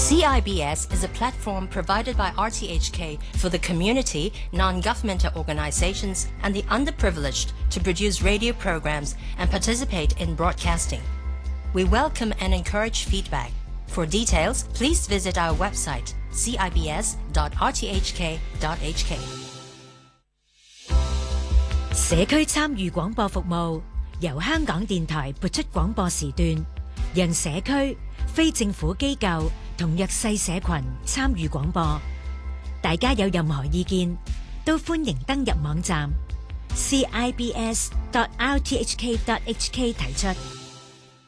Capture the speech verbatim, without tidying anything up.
C I B S is a platform provided by R T H K for the community, non-governmental organizations, and the underprivileged to produce radio programs and participate in broadcasting. We welcome and encourage feedback. For details, please visit our website c i b s dot r t h k dot h k。 社區參與廣播服務由香港電台撥出廣播時段，讓社區、非政府機構同弱勢社群參與廣播。大家有任何意見，都歡迎登入網站 c i b s dot r t h k dot h k 提出。